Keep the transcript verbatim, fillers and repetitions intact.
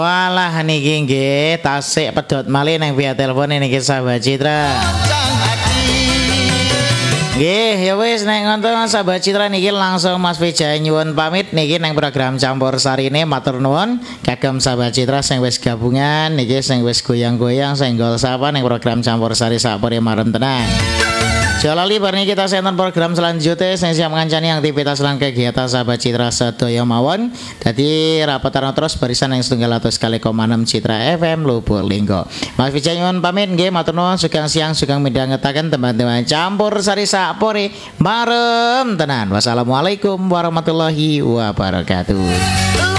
Walah niki nggih tasik pedhot malih nang via telepon niki sahabat Citra. Nggih, ya wis nek ngono sahabat Citra niki langsung Mas Wijaya nyuwun pamit niki nang program Campur Sarine matur nuwun kagem sahabat Citra sing wis gabungan niki sing wis goyang-goyang senggol sapa nang program Campur Sari sapore marem tenan. Jalali bareng kita senten program selanjutnya saya siap ngancani aktivitas lan kegiatan sahabat Citra sedaya mawon. Dadi rapatan terus barisan yang setunggal atus kali koma enam Citra F M Lubuk Linggo. Mas Wijaya nyuwun pamit nggih matur nuwun sugeng siang sugeng midhangetaken teman-teman Campur Sari sapore marem tenan. Wassalamualaikum warahmatullahi wabarakatuh.